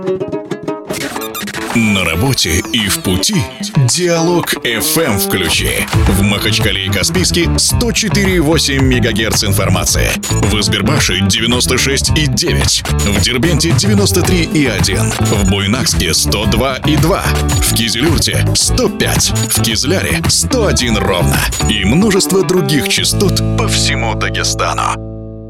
На работе и в пути Диалог FM включи. В Махачкале и Каспийске 104,8 МГц информации. В Избербаше 96,9. В Дербенте 93,1. В Буйнакске 102,2. В Кизилюрте 105. В Кизляре 101 ровно. И множество других частот по всему Дагестану.